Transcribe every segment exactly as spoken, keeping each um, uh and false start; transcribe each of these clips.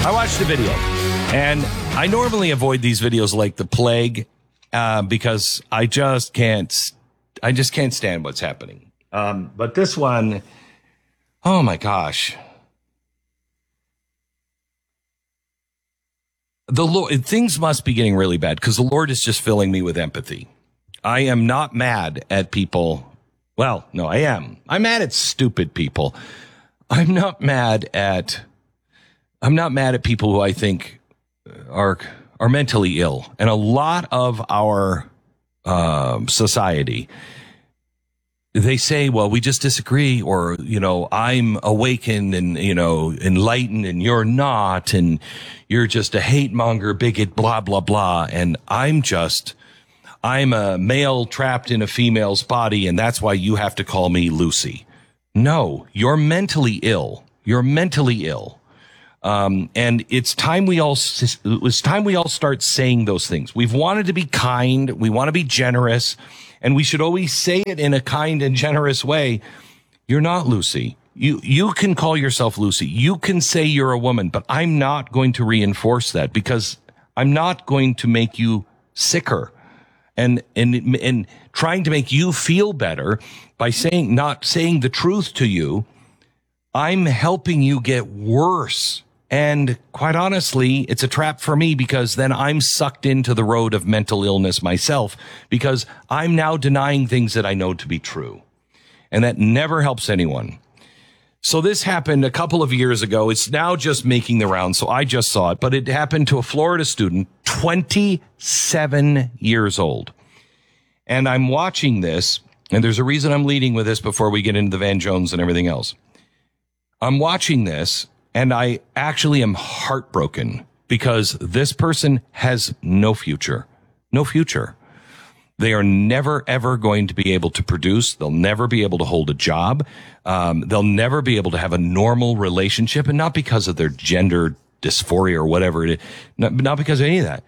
I watched the video, and I normally avoid these videos like the plague uh, because I just can't, I just can't stand what's happening. Um, but this one, oh my gosh. The Lord, things must be getting really bad because the Lord is just filling me with empathy. I am not mad at people. Well, no, I am. I'm mad at stupid people. I'm not mad at, I'm not mad at people who I think are, are mentally ill. And a lot of our, um, society, they say, well, we just disagree, or, you know, I'm awakened and, you know, enlightened and you're not, and you're just a hate monger, bigot, blah, blah, blah. And I'm just, I'm a male trapped in a female's body, and that's why you have to call me Lucy. No, you're mentally ill. You're mentally ill. Um, and it's time we all, it's time we all start saying those things. We've wanted to be kind. We want to be generous. And we should always say it in a kind and generous way. You're not Lucy. You, you can call yourself Lucy. You can say you're a woman, but I'm not going to reinforce that because I'm not going to make you sicker and, and, and trying to make you feel better by saying, not saying the truth to you. I'm helping you get worse. And quite honestly, it's a trap for me because then I'm sucked into the road of mental illness myself because I'm now denying things that I know to be true. And that never helps anyone. So this happened a couple of years ago. It's now just making the rounds. So I just saw it, but it happened to a Florida student, twenty-seven years old. And I'm watching this, and there's a reason I'm leading with this before we get into the Van Jones and everything else. I'm watching this. And I actually am heartbroken because this person has no future, no future. They are never, ever going to be able to produce. They'll never be able to hold a job. Um, they'll never be able to have a normal relationship, and not because of their gender dysphoria or whatever it is, not, not because of any of that.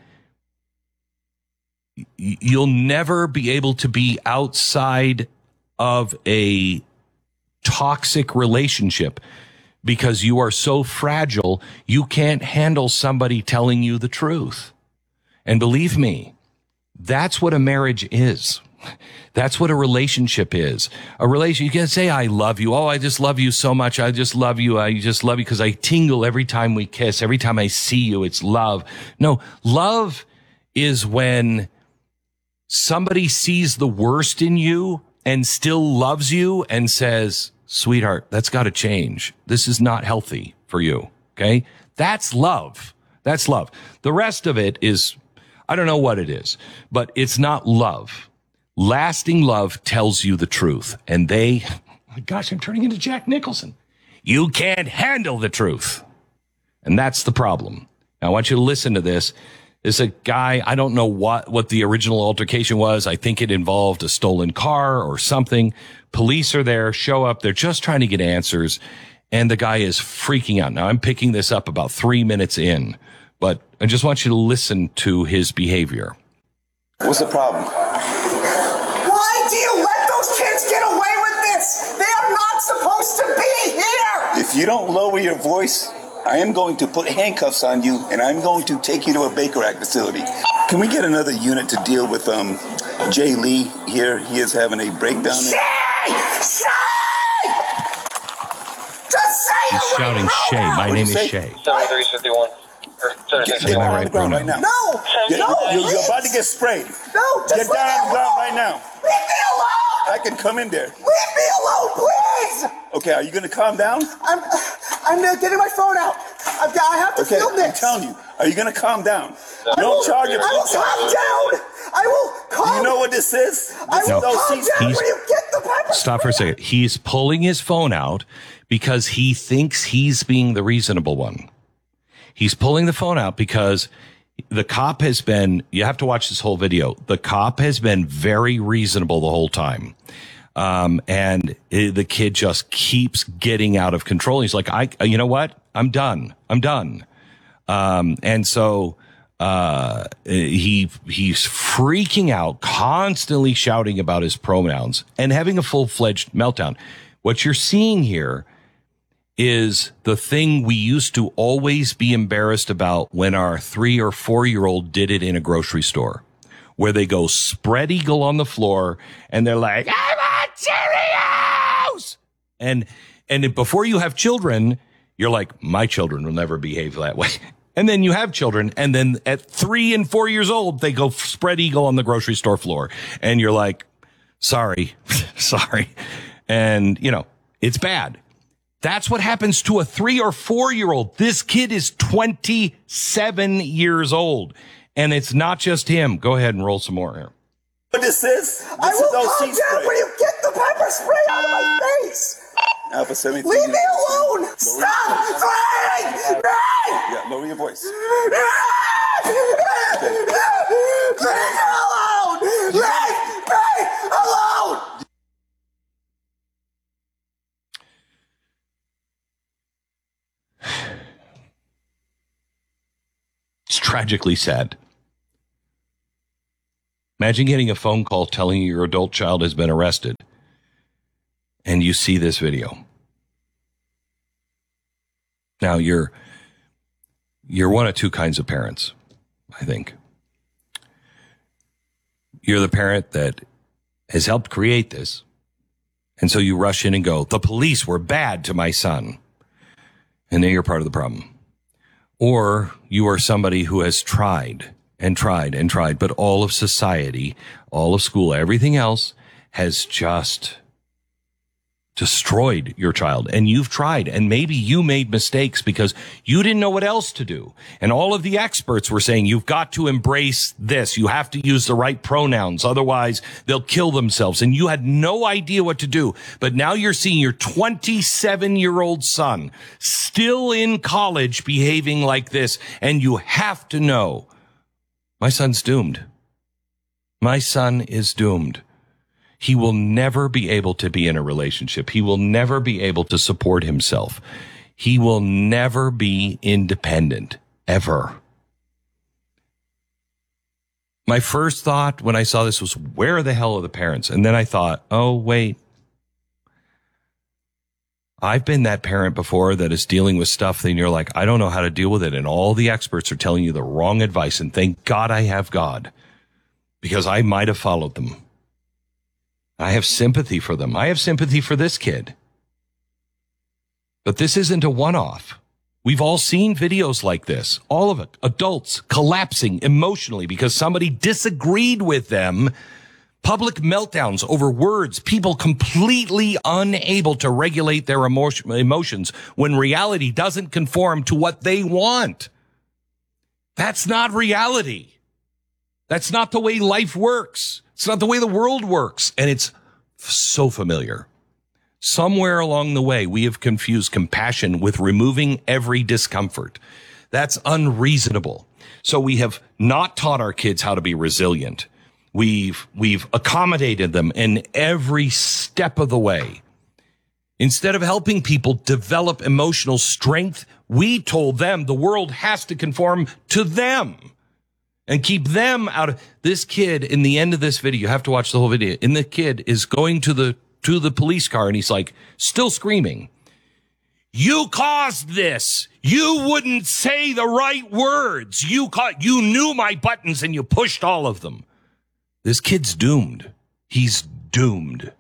You'll never be able to be outside of a toxic relationship because you are so fragile, you can't handle somebody telling you the truth. And believe me, that's what a marriage is. That's what a relationship is. A relation, you can say, I love you. Oh, I just love you so much. I just love you. I just love you because I tingle every time we kiss. Every time I see you, it's love. No, love is when somebody sees the worst in you and still loves you and says, sweetheart, that's got to change. This is not healthy for you. Okay. That's love. That's love. The rest of it is, I don't know what it is, but it's not love. Lasting love tells you the truth. And they, oh my gosh, I'm turning into Jack Nicholson. You can't handle the truth. And that's the problem. Now, I want you to listen to this. There's a guy, I don't know what, what the original altercation was. I think it involved a stolen car or something. Police are there, show up. They're just trying to get answers. And the guy is freaking out. Now, I'm picking this up about three minutes in, but I just want you to listen to his behavior. What's the problem? Why do you let those kids get away with this? They are not supposed to be here. If you don't lower your voice, I am going to put handcuffs on you, and I'm going to take you to a Baker Act facility. Can we get another unit to deal with um, Jay Lee here? He is having a breakdown. Shay! Shay! Just say He's it shouting right Shay. now. My name is say? Shay. seventy-three fifty-one. Get, get down on the ground right now. No! Get, no! you're, you're about to get sprayed. No! Get Just down on the ground right now. Leave me alone! I can come in there. Leave me alone, please! Okay, are you going to calm down? I'm, I'm uh, getting my phone out. I've got, I have to Okay, film I'm this. telling you. Are you going to calm down? I Don't will, charge your I will calm down. I will calm. Do you know what this is? I will No. calm He's- down he's- when you get the pepper. Stop for a second. He's pulling his phone out because he thinks he's being the reasonable one. He's pulling the phone out because the cop has been, you have to watch this whole video. The cop has been very reasonable the whole time. Um, and it, the kid just keeps getting out of control. He's like, I, you know what? I'm done. I'm done. Um, and so, uh, he, he's freaking out, constantly shouting about his pronouns and having a full-fledged meltdown. What you're seeing here is the thing we used to always be embarrassed about when our three or four year old did it in a grocery store, where they go spread eagle on the floor and they're like, I want Cheerios. And, and before you have children, you're like, my children will never behave that way. And then you have children, and then at three and four years old, they go spread eagle on the grocery store floor. And you're like, sorry, sorry. And, you know, it's bad. That's what happens to a three or four year old. This kid is twenty-seven years old. And it's not just him. Go ahead and roll some more here. What this is? This I is will O calm C down spray. when you get the pepper spray out of my face. Alpha seventeen. Leave me alone. Stop fighting me. Yeah, lower your voice. Leave me alone. Leave me alone. It's tragically sad. Imagine getting a phone call telling you your adult child has been arrested, and you see this video. Now, you're you're one of two kinds of parents, I think. You're the parent that has helped create this, and so you rush in and go, the police were bad to my son, and then you're part of the problem. Or you are somebody who has tried and tried and tried, but all of society, all of school, everything else has just destroyed your child. And you've tried, and maybe you made mistakes because you didn't know what else to do. And all of the experts were saying, you've got to embrace this. You have to use the right pronouns. Otherwise, they'll kill themselves. And you had no idea what to do. But now you're seeing your twenty-seven-year-old son still in college behaving like this. And you have to know, my son's doomed. My son is doomed. He will never be able to be in a relationship. He will never be able to support himself. He will never be independent, ever. My first thought when I saw this was, where the hell are the parents? And then I thought, oh, wait. I've been that parent before that is dealing with stuff and you're like, I don't know how to deal with it. And all the experts are telling you the wrong advice. And thank God I have God, because I might have followed them. I have sympathy for them. I have sympathy for this kid. But this isn't a one-off. We've all seen videos like this. All of it. Adults collapsing emotionally because somebody disagreed with them. Public meltdowns over words. People completely unable to regulate their emotion, emotions when reality doesn't conform to what they want. That's not reality. That's not the way life works. It's not the way the world works. And it's so familiar. Somewhere along the way, we have confused compassion with removing every discomfort. That's unreasonable. So we have not taught our kids how to be resilient. We've, we've accommodated them in every step of the way. Instead of helping people develop emotional strength, we told them the world has to conform to them. And keep them out of this kid. In the end of this video, you have to watch the whole video. And the kid is going to the to the police car, and he's like, still screaming, "You caused this. You wouldn't say the right words. You caught. You knew my buttons, and you pushed all of them." This kid's doomed. He's doomed.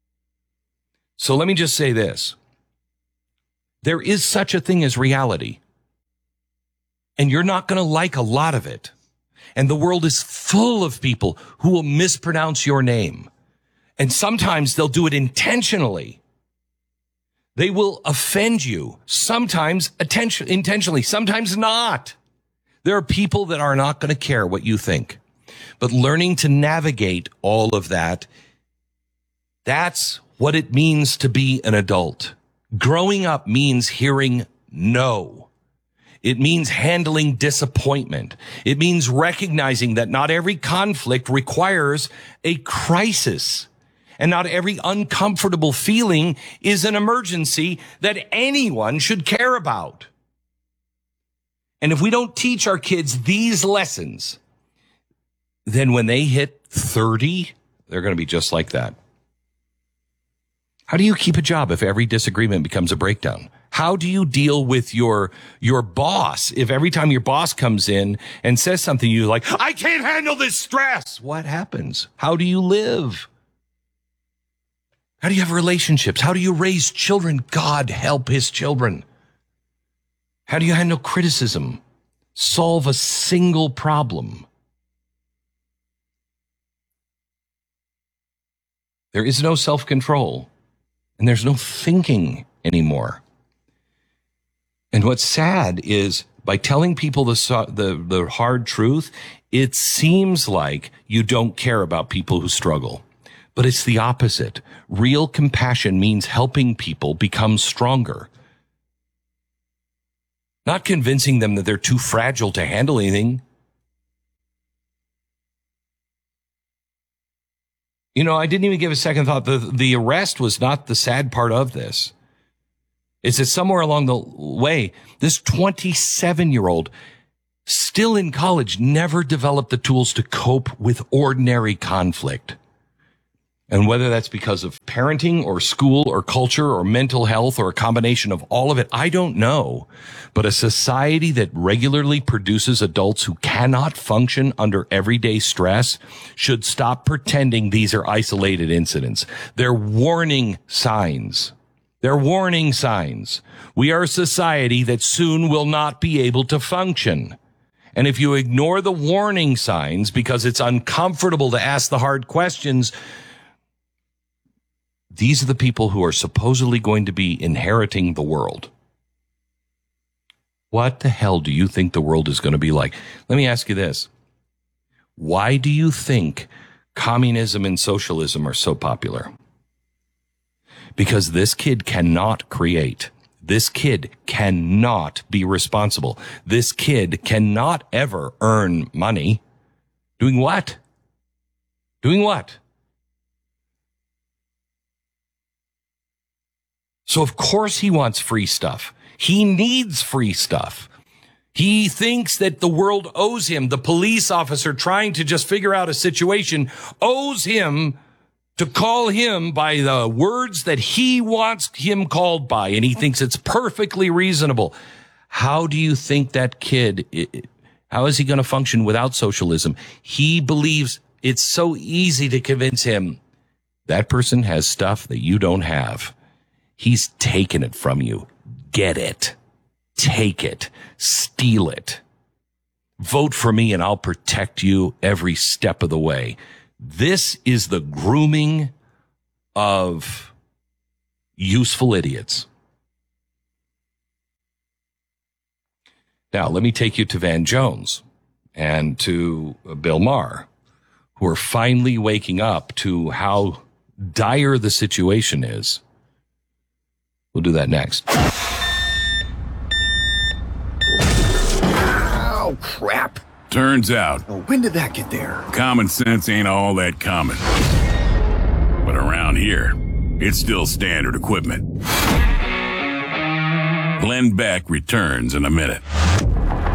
So let me just say this: there is such a thing as reality, and you're not going to like a lot of it. And the world is full of people who will mispronounce your name. And sometimes they'll do it intentionally. They will offend you, sometimes attention, intentionally, sometimes not. There are people that are not going to care what you think. But learning to navigate all of that, that's what it means to be an adult. Growing up means hearing no. It means handling disappointment. It means recognizing that not every conflict requires a crisis. And not every uncomfortable feeling is an emergency that anyone should care about. And if we don't teach our kids these lessons, then when they hit thirty, they're going to be just like that. How do you keep a job if every disagreement becomes a breakdown? How do you deal with your, your boss? If every time your boss comes in and says something, you're like, I can't handle this stress. What happens? How do you live? How do you have relationships? How do you raise children? God help his children. How do you handle criticism? Solve a single problem. There is no self-control, and there's no thinking anymore. And what's sad is by telling people the, the, the hard truth, it seems like you don't care about people who struggle. But it's the opposite. Real compassion means helping people become stronger. Not convincing them that they're too fragile to handle anything. You know, I didn't even give a second thought. The, the arrest was not the sad part of this. It's that somewhere along the way, this twenty-seven-year-old, still in college, never developed the tools to cope with ordinary conflict. And whether that's because of parenting or school or culture or mental health or a combination of all of it, I don't know. But a society that regularly produces adults who cannot function under everyday stress should stop pretending these are isolated incidents. They're warning signs. They're warning signs. We are a society that soon will not be able to function. And if you ignore the warning signs because it's uncomfortable to ask the hard questions, these are the people who are supposedly going to be inheriting the world. What the hell do you think the world is going to be like? Let me ask you this. Why do you think communism and socialism are so popular? Because this kid cannot create. This kid cannot be responsible. This kid cannot ever earn money. Doing what? Doing what? So of course he wants free stuff. He needs free stuff. He thinks that the world owes him. The police officer trying to just figure out a situation owes him to call him by the words that he wants him called by, and he thinks it's perfectly reasonable. How do you think that kid, how is he going to function without socialism? He believes it's so easy to convince him that person has stuff that you don't have. He's taken it from you. Get it. Take it. Steal it. Vote for me and I'll protect you every step of the way. This is the grooming of useful idiots. Now, let me take you to Van Jones and to Bill Maher, who are finally waking up to how dire the situation is. We'll do that next. Oh, crap. Turns out, Oh, when did that get there? common sense ain't all that common. But around here, it's still standard equipment. Glenn Beck returns in a minute.